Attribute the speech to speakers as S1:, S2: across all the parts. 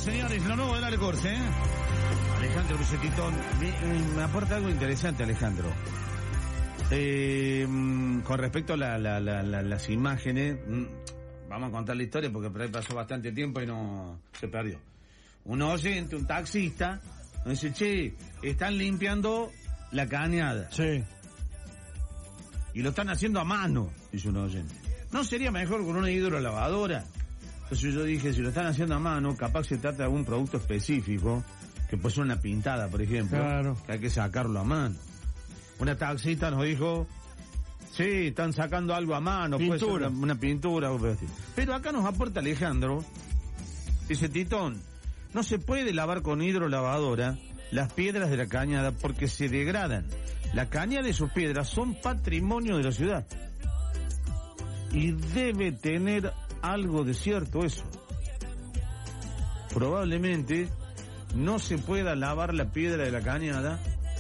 S1: señores, lo nuevo del Alecors, Alejandro Bucetitón, me aporta algo interesante, Alejandro. Con respecto a las imágenes, vamos a contar la historia porque por ahí pasó bastante tiempo y no se perdió. Un oyente, un taxista, nos dice, che, están limpiando la cañada.
S2: Sí.
S1: Y lo están haciendo a mano, dice un oyente. ¿No sería mejor con una hidrolavadora? Entonces yo dije, si lo están haciendo a mano, capaz se trata de algún producto específico, que puede ser una pintada, por ejemplo,
S2: claro,
S1: que hay que sacarlo a mano. Una taxista nos dijo, sí, están sacando algo a mano,
S2: pintura.
S1: Puede ser una pintura, algo así. Pero acá nos aporta Alejandro, dice, Titón, no se puede lavar con hidrolavadora las piedras de la cañada porque se degradan. La cañada y sus piedras son patrimonio de la ciudad. Y debe tener algo de cierto eso. Probablemente no se pueda lavar la piedra de la cañada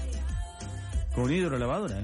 S1: con hidrolavadora,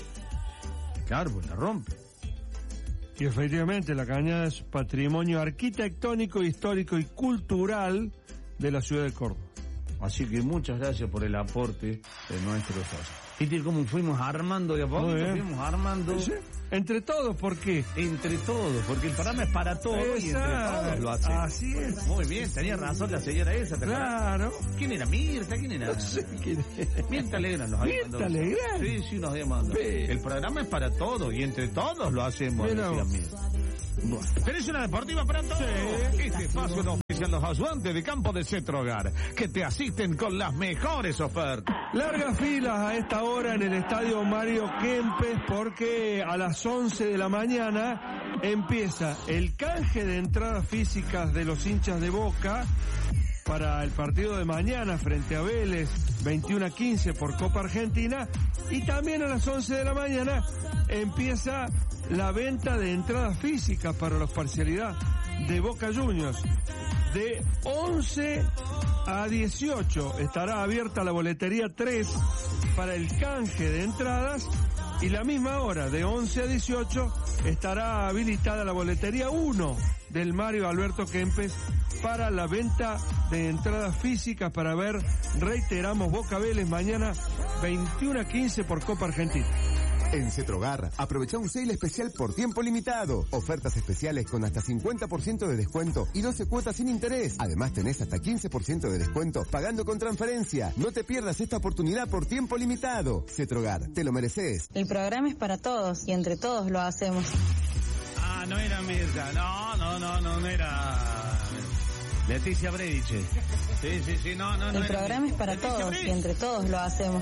S1: Claro, pues la rompe.
S2: Y efectivamente la cañada es patrimonio arquitectónico, histórico y cultural de la ciudad de Córdoba.
S1: Así que muchas gracias por el aporte de nuestros socios. ¿Viste cómo fuimos armando de a poco? Fuimos armando.
S2: ¿Sí? Entre todos, ¿por qué?
S1: Entre todos, porque el programa es para todos. Exacto. Y entre todos lo hacemos.
S2: Así es.
S1: Muy bien, tenía razón la señora esa.
S2: Claro.
S1: ¿Quién era? Mirta, ¿quién era?
S2: No sé quién es.
S1: Mirta Legrand nos había mandado.
S2: ¿Mirta Legrand?
S1: Sí, nos había mandado. El programa es para todos y entre todos lo hacemos. Bueno. ¿Tenés una deportiva para todos? Sí. Este espacio lo ofician los ayudantes de campo de Cetrogar, que te asisten con las mejores ofertas.
S2: Largas filas a esta hora en el estadio Mario Kempes porque a las 11 de la mañana empieza el canje de entradas físicas de los hinchas de Boca para el partido de mañana frente a Vélez, 21-15 por Copa Argentina, y también a las 11 de la mañana empieza la venta de entradas físicas para los parcialidad de Boca Juniors. De 11 a 18 estará abierta la boletería 3 para el canje de entradas y la misma hora, de 11 a 18, estará habilitada la boletería 1 del Mario Alberto Kempes para la venta de entradas físicas para ver, reiteramos, Boca Vélez mañana 21-15 por Copa Argentina.
S3: En Cetrogar, aprovecha un sale especial por tiempo limitado. Ofertas especiales con hasta 50% de descuento y 12 cuotas sin interés. Además tenés hasta 15% de descuento pagando con transferencia. No te pierdas esta oportunidad por tiempo limitado. Cetrogar, te lo mereces.
S4: El programa es para todos y entre todos lo hacemos.
S1: Ah, no era Mirta. No era Leticia Brediche. Sí, no.
S4: El programa es para todos y entre todos lo hacemos.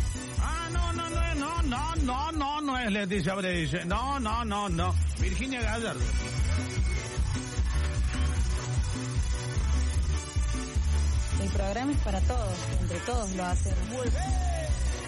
S1: No es Leticia Brediche. No. Virginia Gallardo.
S4: El programa es para todos, entre todos lo hacemos.
S1: Muy bien.